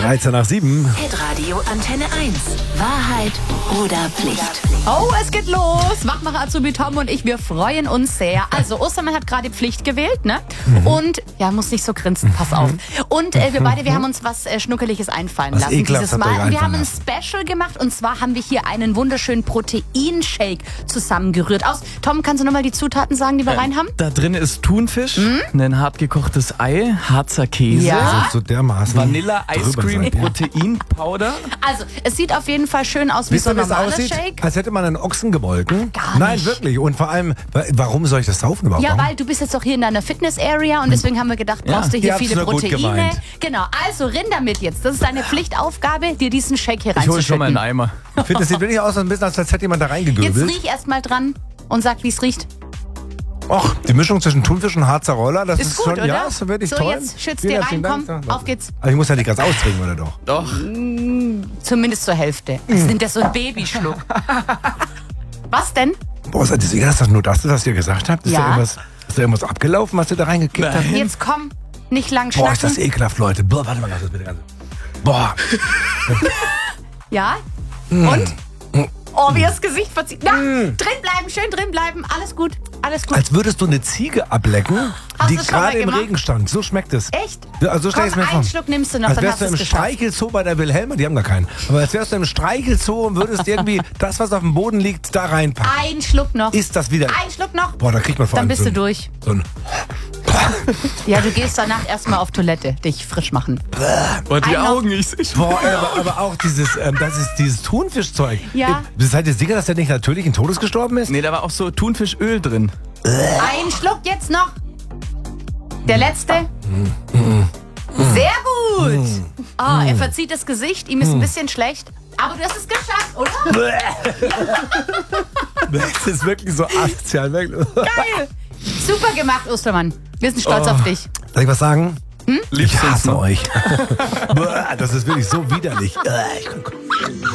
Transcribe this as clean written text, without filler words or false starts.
13 nach 7. Hitradio Antenne 1. Wahrheit oder Pflicht? Oh, es geht los. Wachmacher Azubi Tom und ich, wir freuen uns sehr. Also, Ostermann hat gerade Pflicht gewählt, ne? Und, ja, muss nicht so grinsen, pass auf. Und wir haben uns was Schnuckeliges einfallen Was lassen Ekelhaftes dieses habt ihr Mal. euch Wir haben ein einfallen Special gemacht und zwar haben wir hier einen wunderschönen Proteinshake zusammengerührt. Tom, kannst du nochmal die Zutaten sagen, die wir rein haben? Da drin ist Thunfisch, ein hart gekochtes Ei, Harzer Käse, Ja. Also so dermaßen. Vanilla Ice drüber Cream seid ihr. Protein Powder. Also, es sieht auf jeden Fall schön aus wie Wisst so ihr, ein wie es normaler aussieht? Shake. Als hätte man einen Ochsen gemolken. Gar Nein, nicht. wirklich. Und vor allem, warum soll ich das saufen überhaupt? Ja, Warum? weil du bist jetzt doch hier in deiner Fitness-Area und deswegen haben wir gedacht, brauchst du Ihr hier habt's viele nur gut Proteine. gemeint. Genau, also rinn damit jetzt. Das ist deine Pflichtaufgabe, dir diesen Shake hier Ich hole schon mal einen reinzuschütten. Eimer. Ich finde, das sieht wirklich aus, ein bisschen, als hätte jemand da Jetzt reingegöbelt. riech erst mal dran und sag, wie es riecht. Och, die Mischung zwischen Thunfisch und Harzer Roller, das ist, Ist gut, schon, oder? ja, ist wirklich So, toll. jetzt schützt Vielen dir herzlichen rein, Dank. komm, auf geht's. Aber ich muss ja nicht ganz austrinken, oder doch? Doch. Zumindest zur Hälfte. Das nimmt ja so ein Babyschluck. Was denn? Boah, seid ihr sicher, dass das nur das ist, was ihr gesagt habt? Ist Ja. Ist da irgendwas abgelaufen, was ihr da reingekickt habt? Jetzt komm, nicht lang Boah, ist das schnacken. ekelhaft, Leute. Boah, warte mal ganz bitte ganz. Boah. Ja? Und? Oh, wie das Gesicht verzieht. Na, drin bleiben, schön drin bleiben. Alles gut, alles gut. Als würdest du eine Ziege ablecken, Hast die du's schon mal gerade im gemacht? Regen stand. So schmeckt es. Echt? Ja, also so stell Komm, ich's mir vor. einen Schluck nimmst du noch, Als dann wärst hast du du im es geschafft. Streichelzoo bei der Wilhelma, die haben gar keinen. Aber als wärst du im Streichelzoo und würdest irgendwie das, was auf dem Boden liegt, da reinpacken. Ein Schluck noch. Ist das wieder... Ein Schluck noch. Boah, da kriegt man vor Dann allem bist so du ein- durch. So ein... Ja, du gehst danach erstmal auf Toilette, dich frisch machen. Boah, die Ein noch. Augen, ich sehe schon. Boah, aber auch das ist dieses Thunfischzeug. Ja. Seid ihr sicher, dass der nicht natürlichen Todes gestorben ist? Nee, da war auch so Thunfischöl drin. Ein Schluck jetzt noch. Der letzte. Sehr gut. Oh, er verzieht das Gesicht, ihm ist ein bisschen schlecht. Aber du hast es geschafft, oder? Das ist wirklich so asozial. Wirklich. Geil. Super gemacht, Ostermann. Wir sind stolz auf dich. Soll ich was sagen? Liebst Ich du uns hasse noch? euch. Das ist wirklich so widerlich.